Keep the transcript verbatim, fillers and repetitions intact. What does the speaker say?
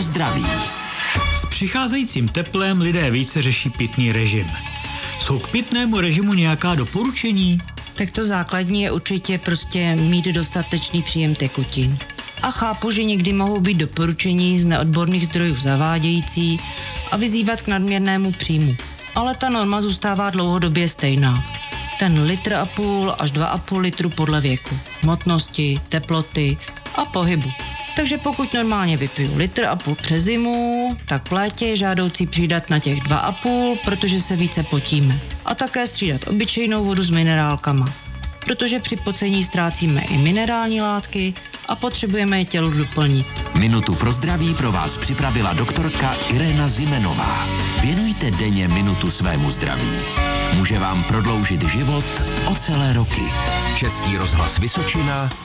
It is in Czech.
zdraví. S přicházejícím teplem lidé více řeší pitný režim. Jsou k pitnému režimu nějaká doporučení? Tak to základní je určitě prostě mít dostatečný příjem tekutin. A chápu, že někdy mohou být doporučení z neodborných zdrojů zavádějící a vyzývat k nadměrnému příjmu. Ale ta norma zůstává dlouhodobě stejná. Ten litr a půl až dva a půl litru podle věku, hmotnosti, teploty a pohybu. Takže pokud normálně vypiju litr a půl přes zimu, tak v létě je žádoucí přidat na těch dva a půl, protože se více potíme. A také střídat obyčejnou vodu s minerálkama, protože při pocení ztrácíme i minerální látky a potřebujeme je tělu doplnit. Minutu pro zdraví pro vás připravila doktorka Irena Zimenová. Věnujte denně minutu svému zdraví. Může vám prodloužit život o celé roky. Český rozhlas Vysočina,